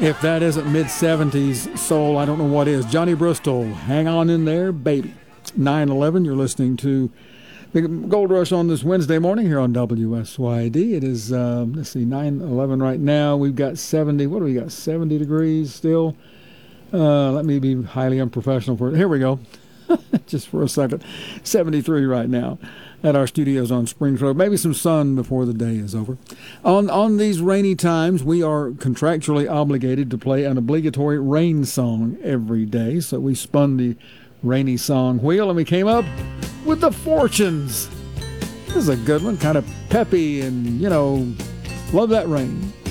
If that isn't mid-70s soul, I don't know what is. Johnny Bristol, Hang On In There, Baby. 9/11, you're listening to the Gold Rush on this Wednesday morning here on WSYD. It is, 9/11 right now. We've got 70, what do we got, 70 degrees still? Let me be highly unprofessional for it. Here we go. Just for a second. 73 right now at our studios on Springs Road. Maybe some sun before the day is over. On these rainy times, we are contractually obligated to play an obligatory rain song every day. So we spun the rainy song wheel and we came up with The Fortunes. This is a good one, kind of peppy and, love that rain.